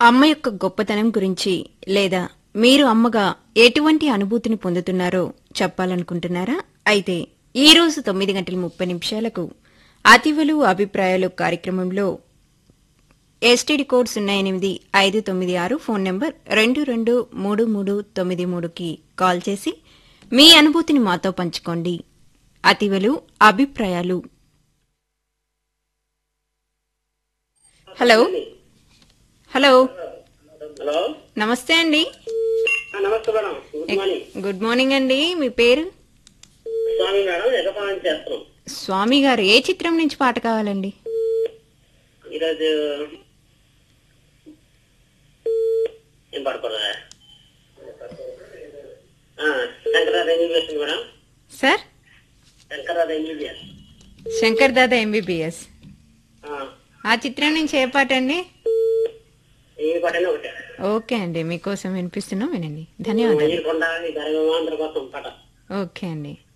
అమ్మ యొక్క గొప్పతనం గురించి లేదా మీరు అమ్మగా ఎటువంటి అనుభూతిని పొందుతున్నారో చెప్పాలనుకుంటున్నారా? అయితే ఈ రోజు 9:30 అతివలు అభిప్రాయాలు కార్యక్రమంలో STD code 08596 phone number 223393కి call చేసి మీ అనుభూతిని మాతో పంచుకోండి. అతివలు అభిప్రాయాలు. హలో హలో హలో నమస్తే అండి. నమస్తే madam. Good morning. Good morning అండి. మీ పేరు? స్వామి మేడం. ఎగపాలన చేస్తున్నాం. స్వామి గారు, ఏ చిత్రం నుంచి పాట కావాలండి? ఈరోజు ఏం పడుకోరా? Shankar Dada MBBS madam. Sir? Shankar Dada MBBS. Shankar Dada MBBS. ఆ చిత్రం నుంచి ఏ పాట అండి? ఏ పాటైనా ఒకటే. ఓకే అండి, మీకోసం వినిపిస్తున్నాం, వినండి. ధన్యవాదాలు. కొండ ఈ గర్భమాంధ్ర కోసం పాట. ఓకే అండి.